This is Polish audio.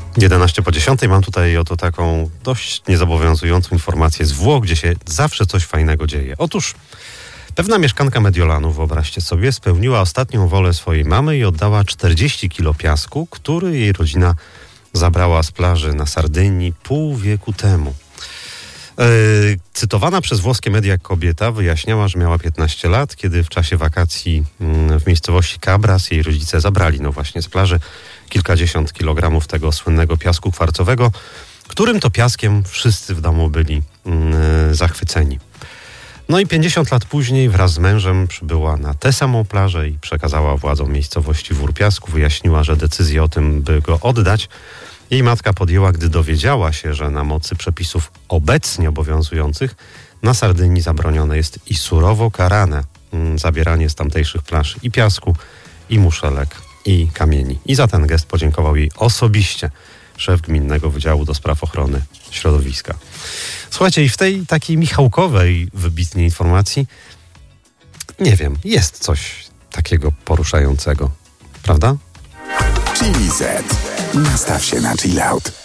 11 po 10. Mam tutaj oto taką dość niezobowiązującą informację z Włoch, gdzie się zawsze coś fajnego dzieje. Otóż pewna mieszkanka Mediolanu, wyobraźcie sobie, spełniła ostatnią wolę swojej mamy i oddała 40 kilo piasku, który jej rodzina zabrała z plaży na Sardynii pół wieku temu. Cytowana przez włoskie media kobieta wyjaśniała, że miała 15 lat, kiedy w czasie wakacji w miejscowości Cabras jej rodzice zabrali właśnie z plaży kilkadziesiąt kilogramów tego słynnego piasku kwarcowego, którym to piaskiem wszyscy w domu byli zachwyceni. No i 50 lat później wraz z mężem przybyła na tę samą plażę i przekazała władzom miejscowości Wór Piasku. Wyjaśniła, że decyzję o tym, by go oddać, jej matka podjęła, gdy dowiedziała się, że na mocy przepisów obecnie obowiązujących na Sardynii zabronione jest i surowo karane zabieranie z tamtejszych plaż i piasku, i muszelek, i kamieni. I za ten gest podziękował jej osobiście szef Gminnego Wydziału do Spraw Ochrony Środowiska. Słuchajcie, i w tej takiej michałkowej wybitnej informacji, nie wiem, jest coś takiego poruszającego, prawda? Chili Z. Nastaw się na chill out.